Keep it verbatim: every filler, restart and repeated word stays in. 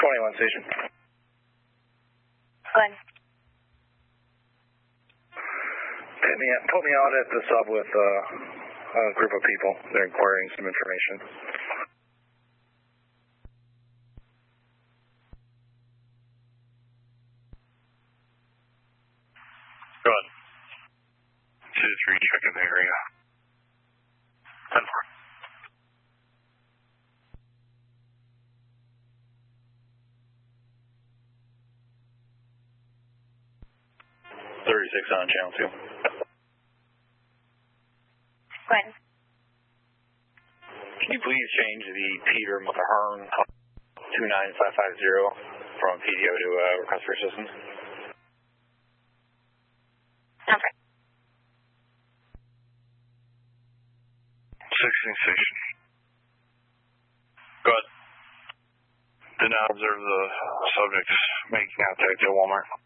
twenty-one station. Glenn. Put me, put me out at the sub with uh, a group of people. They're inquiring some information. Go ahead. two to three, check in the area. ten four. thirty-six on channel two. Glenn. Can you please change the Peter Mahern two nine five five zero from P D O to uh, request for assistance? Okay. sixteen station. Go ahead. Did not observe the subject making contact at Walmart.